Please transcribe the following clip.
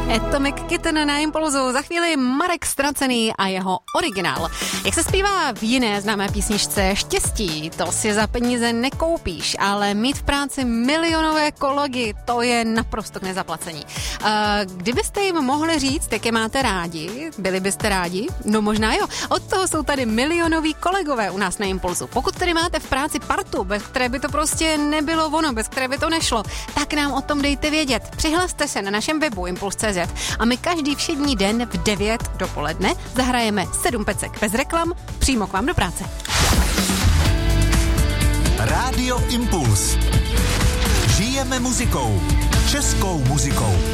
Atomic Kitten na Impulzu, za chvíli Marek Ztracený a jeho originál. Jak se zpívá v jiné známé písničce Štěstí, to si za peníze nekoupíš, ale mít v práci milionové kolegy, to je naprosto k nezaplacení. Kdybyste jim mohli říct, jak je máte rádi, byli byste rádi? No možná jo. Od toho jsou tady milionoví kolegové u nás na Impulzu. Pokud tedy máte v práci partu, bez které by to prostě nebylo ono, bez které by to nešlo, tak nám o tom dejte vědět. Přihlaste se na našem webu Impuls.cz a my každý všední den v 9 dopoledne zahrajeme 7 pecek bez reklam přímo k vám do práce. Rádio Impuls. Žijeme muzikou. Českou muzikou.